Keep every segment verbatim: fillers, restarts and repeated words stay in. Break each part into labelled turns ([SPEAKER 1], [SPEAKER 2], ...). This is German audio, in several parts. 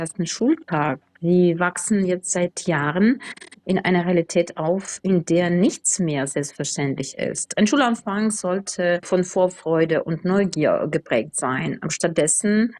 [SPEAKER 1] ersten Schultag. Sie wachsen jetzt seit Jahren in einer Realität auf, in der nichts mehr selbstverständlich ist. Ein Schulanfang sollte von Vorfreude und Neugier geprägt sein. Aber stattdessen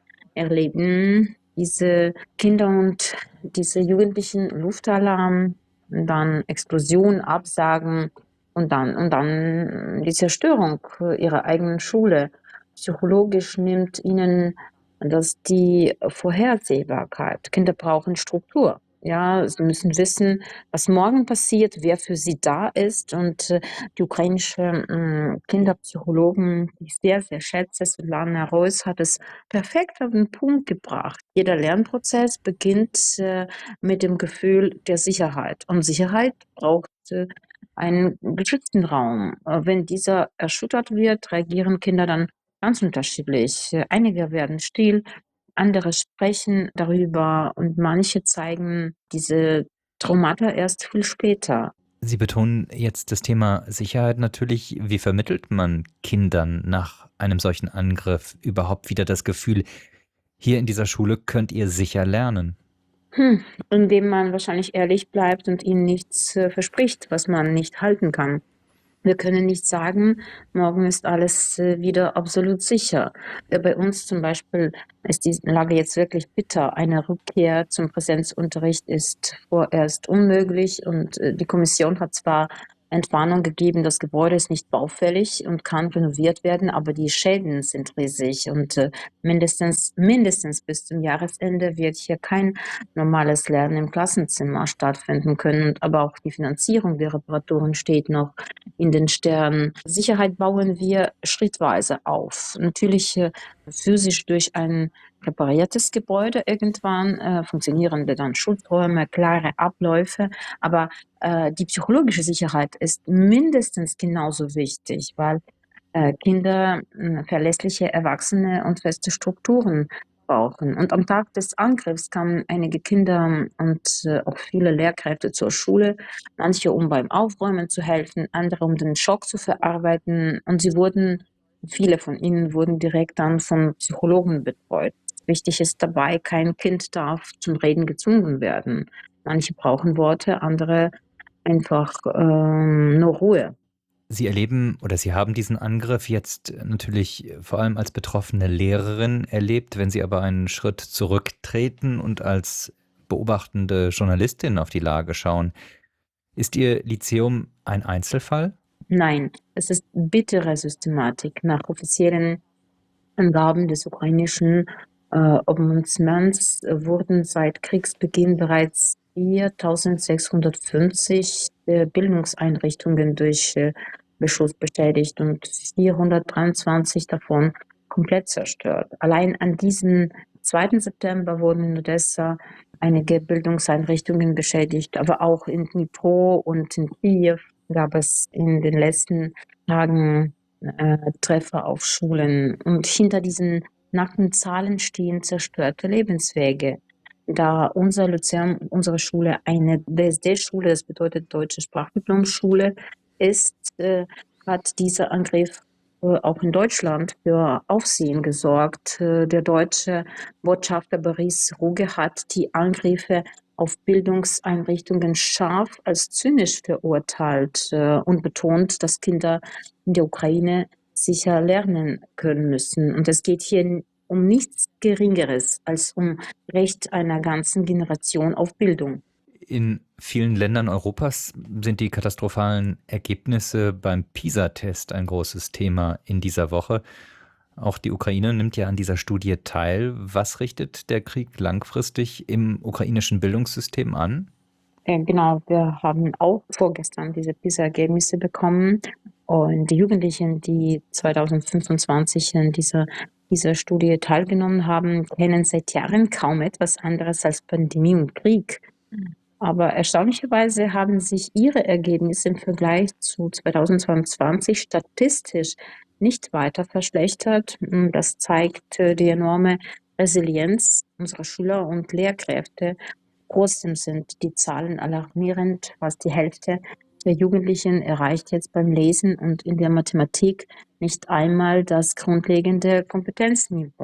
[SPEAKER 1] erleben diese Kinder und diese Jugendlichen Luftalarm, dann Explosion, Absagen und dann, und dann die Zerstörung äh, ihrer eigenen Schule. Psychologisch nimmt ihnen das die Vorhersehbarkeit. Kinder brauchen Struktur. Ja, sie müssen wissen, was morgen passiert, wer für sie da ist. Und äh, die ukrainische mm, Kinderpsychologen, die ich sehr, sehr schätze, Svetlana Reuss, hat es perfekt auf den Punkt gebracht. Jeder Lernprozess beginnt äh, mit dem Gefühl der Sicherheit. Und Sicherheit braucht äh, einen geschützten Raum. Äh, Wenn dieser erschüttert wird, reagieren Kinder dann ganz unterschiedlich. Äh, Einige werden still, andere sprechen darüber und manche zeigen diese Traumata erst viel später.
[SPEAKER 2] Sie betonen jetzt das Thema Sicherheit natürlich. Wie vermittelt man Kindern nach einem solchen Angriff überhaupt wieder das Gefühl, hier in dieser Schule könnt ihr sicher lernen?
[SPEAKER 1] Hm, indem man wahrscheinlich ehrlich bleibt und ihnen nichts äh, verspricht, was man nicht halten kann. Wir können nicht sagen, morgen ist alles äh, wieder absolut sicher. Äh, Bei uns zum Beispiel ist die Lage jetzt wirklich bitter. Eine Rückkehr zum Präsenzunterricht ist vorerst unmöglich und äh, die Kommission hat zwar Entwarnung gegeben, das Gebäude ist nicht baufällig und kann renoviert werden, aber die Schäden sind riesig und äh, mindestens, mindestens bis zum Jahresende wird hier kein normales Lernen im Klassenzimmer stattfinden können. Und aber auch die Finanzierung der Reparaturen steht noch in den Sternen. Sicherheit bauen wir schrittweise auf. Natürlich äh, physisch durch ein repariertes Gebäude irgendwann, äh, funktionierende dann Schutzräume, klare Abläufe, aber äh, die psychologische Sicherheit ist mindestens genauso wichtig, weil äh, Kinder mh, verlässliche Erwachsene und feste Strukturen brauchen. Und am Tag des Angriffs kamen einige Kinder und äh, auch viele Lehrkräfte zur Schule, manche um beim Aufräumen zu helfen, andere um den Schock zu verarbeiten. Und sie wurden, viele von ihnen wurden direkt dann von Psychologen betreut. Wichtig ist dabei, kein Kind darf zum Reden gezwungen werden. Manche brauchen Worte, andere einfach ähm, nur Ruhe.
[SPEAKER 2] Sie erleben oder Sie haben diesen Angriff jetzt natürlich vor allem als betroffene Lehrerin erlebt. Wenn Sie aber einen Schritt zurücktreten und als beobachtende Journalistin auf die Lage schauen, ist Ihr Lyzeum ein Einzelfall?
[SPEAKER 1] Nein, es ist bittere Systematik. Nach offiziellen Angaben des ukrainischen äh, Ombudsmanns äh, wurden seit Kriegsbeginn bereits viertausendsechshundertfünfzig äh, Bildungseinrichtungen durch äh, Beschuss beschädigt und vierhundertdreiundzwanzig davon komplett zerstört. Allein an diesem zweiten September wurden in Odessa einige Bildungseinrichtungen beschädigt, aber auch in Dnipro und in Kiew gab es in den letzten Tagen äh, Treffer auf Schulen. Und hinter diesen nackten Zahlen stehen zerstörte Lebenswege. Da unser Lyzeum, unsere Schule eine D S D-Schule, das bedeutet Deutsche Sprachdiplomschule, ist, äh, hat dieser Angriff äh, auch in Deutschland für Aufsehen gesorgt. Äh, der deutsche Botschafter Boris Ruge hat die Angriffe auf Bildungseinrichtungen scharf als zynisch verurteilt äh, und betont, dass Kinder in der Ukraine sicher lernen können müssen. Und es geht hier um nichts Geringeres als um Recht einer ganzen Generation auf Bildung.
[SPEAKER 2] In vielen Ländern Europas sind die katastrophalen Ergebnisse beim PISA-Test ein großes Thema in dieser Woche. Auch die Ukraine nimmt ja an dieser Studie teil. Was richtet der Krieg langfristig im ukrainischen Bildungssystem an?
[SPEAKER 1] Äh, genau, wir haben auch vorgestern diese PISA-Ergebnisse bekommen. Und die Jugendlichen, die zweitausendfünfundzwanzig in dieser, dieser Studie teilgenommen haben, kennen seit Jahren kaum etwas anderes als Pandemie und Krieg. Aber erstaunlicherweise haben sich ihre Ergebnisse im Vergleich zu zweitausendzweiundzwanzig statistisch nicht weiter verschlechtert. Mm, Das zeigt äh, die enorme Resilienz unserer Schüler und Lehrkräfte. Trotzdem sind die Zahlen alarmierend. Fast die Hälfte der Jugendlichen erreicht jetzt beim Lesen und in der Mathematik nicht einmal das grundlegende Kompetenzniveau.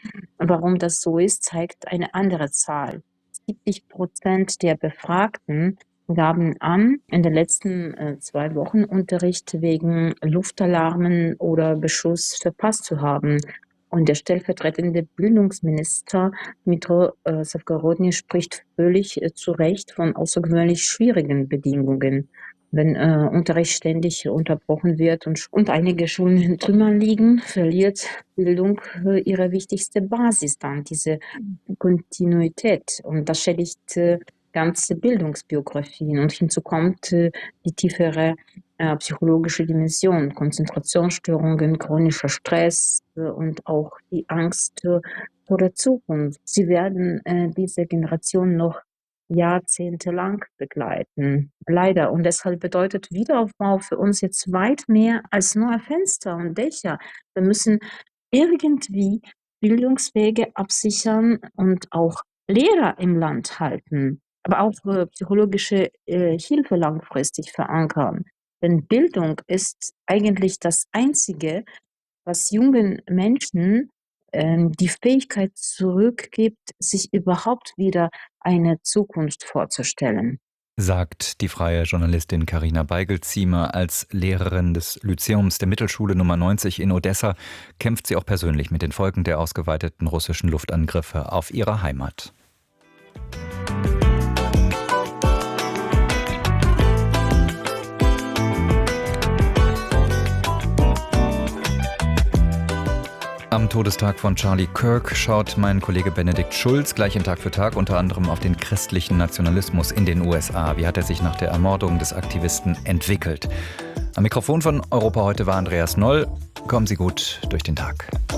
[SPEAKER 1] Warum das so ist, zeigt eine andere Zahl. siebzig Prozent der Befragten gaben an, in den letzten äh, zwei Wochen Unterricht wegen Luftalarmen oder Beschuss verpasst zu haben. Und der stellvertretende Bildungsminister Dmytro äh, Savgorodny spricht völlig äh, zu Recht von außergewöhnlich schwierigen Bedingungen. Wenn äh, Unterricht ständig unterbrochen wird und, und einige Schulen in Trümmern liegen, verliert Bildung äh, ihre wichtigste Basis dann, diese Kontinuität. Und das schädigt äh, ganze Bildungsbiografien. Und hinzu kommt äh, die tiefere äh, psychologische Dimension, Konzentrationsstörungen, chronischer Stress äh, und auch die Angst äh, vor der Zukunft. Sie werden äh, diese Generation noch jahrzehntelang begleiten. Leider. Und deshalb bedeutet Wiederaufbau für uns jetzt weit mehr als nur Fenster und Dächer. Wir müssen irgendwie Bildungswege absichern und auch Lehrer im Land halten, aber auch äh, psychologische äh, Hilfe langfristig verankern. Denn Bildung ist eigentlich das Einzige, was jungen Menschen ähm, die Fähigkeit zurückgibt, sich überhaupt wieder eine Zukunft vorzustellen.
[SPEAKER 2] Sagt die freie Journalistin Carina Beigel-Ziemer. Als Lehrerin des Lyzeums der Mittelschule Nummer neunzig in Odessa kämpft sie auch persönlich mit den Folgen der ausgeweiteten russischen Luftangriffe auf ihre Heimat. Am Todestag von Charlie Kirk schaut mein Kollege Benedikt Schulz gleich in Tag für Tag unter anderem auf den christlichen Nationalismus in den U S A. Wie hat er sich nach der Ermordung des Aktivisten entwickelt? Am Mikrofon von Europa heute war Andreas Noll. Kommen Sie gut durch den Tag.